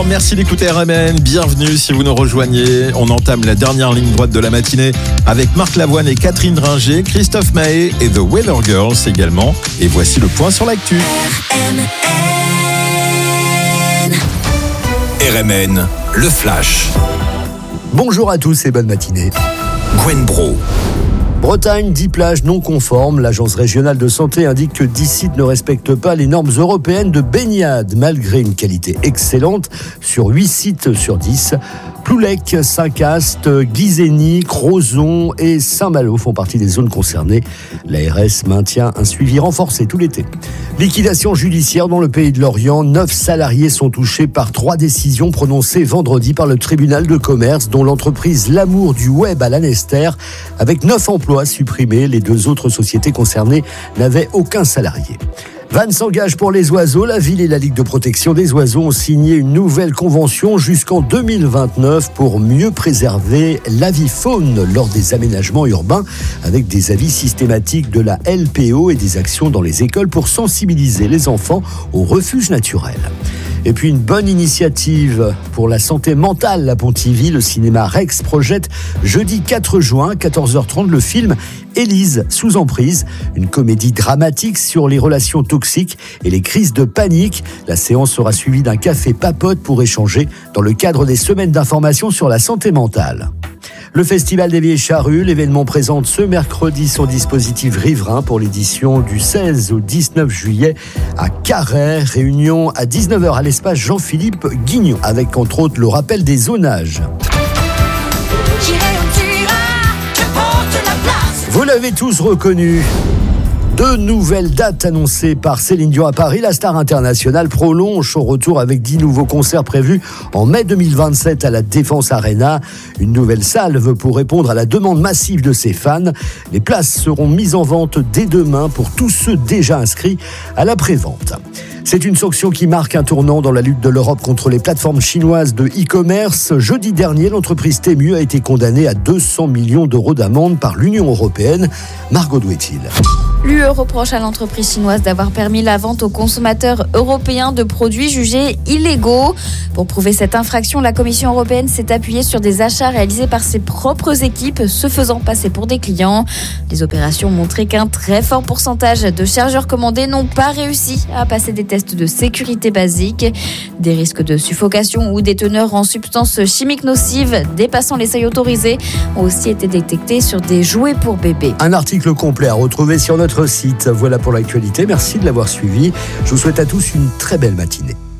Merci d'écouter RMN, bienvenue si vous nous rejoignez. On entame la dernière ligne droite de la matinée avec Marc Lavoine et Catherine Ringer, Christophe Mahé et The Weather Girls également. Et voici le point sur l'actu. RMN, le flash. Bonjour à tous et bonne matinée. Gwen Bro. Bretagne, 10 plages non conformes. L'agence régionale de santé indique que 10 sites ne respectent pas les normes européennes de baignade, malgré une qualité excellente sur 8 sites sur 10. Ploulec, Saint-Cast, Guizény, Crozon et Saint-Malo font partie des zones concernées. L'ARS maintient un suivi renforcé tout l'été. Liquidation judiciaire dans le pays de Lorient. 9 salariés sont touchés par 3 décisions prononcées vendredi par le tribunal de commerce, dont l'entreprise L'amour du web à Lanester. Avec 9 emplois supprimés, les 2 autres sociétés concernées n'avaient aucun salarié. Vannes s'engage pour les oiseaux. La ville et la Ligue de protection des oiseaux ont signé une nouvelle convention jusqu'en 2029 pour mieux préserver l'avifaune lors des aménagements urbains, avec des avis systématiques de la LPO et des actions dans les écoles pour sensibiliser les enfants aux refuges naturels. Et puis une bonne initiative pour la santé mentale à Pontivy. Le cinéma Rex projette jeudi 4 juin, 14h30, le film Élise sous emprise, une comédie dramatique sur les relations toxiques et les crises de panique. La séance sera suivie d'un café papote pour échanger dans le cadre des semaines d'information sur la santé mentale. Le Festival des Vieilles Charrues, l'événement présente ce mercredi son dispositif riverain pour l'édition du 16 au 19 juillet à Carhaix. Réunion à 19h à l'espace Jean-Philippe Guignon, avec entre autres le rappel des zonages. Vous l'avez tous reconnu. 2 nouvelles dates annoncées par Céline Dion à Paris. La star internationale prolonge son retour avec 10 nouveaux concerts prévus en mai 2027 à la Défense Arena. Une nouvelle salve pour répondre à la demande massive de ses fans. Les places seront mises en vente dès demain pour tous ceux déjà inscrits à la prévente. C'est une sanction qui marque un tournant dans la lutte de l'Europe contre les plateformes chinoises de e-commerce. Jeudi dernier, l'entreprise Temu a été condamnée à 200 millions d'euros d'amende par l'Union européenne. Margot Douet-il. L'UE reproche à l'entreprise chinoise d'avoir permis la vente aux consommateurs européens de produits jugés illégaux. Pour prouver cette infraction, la Commission européenne s'est appuyée sur des achats réalisés par ses propres équipes, se faisant passer pour des clients. Les opérations montraient qu'un très fort pourcentage de chargeurs commandés n'ont pas réussi à passer des tests de sécurité basiques. Des risques de suffocation ou des teneurs en substances chimiques nocives dépassant les seuils autorisés ont aussi été détectés sur des jouets pour bébés. Un article complet à retrouver sur notre site. Voilà pour l'actualité. Merci de l'avoir suivi. Je vous souhaite à tous une très belle matinée.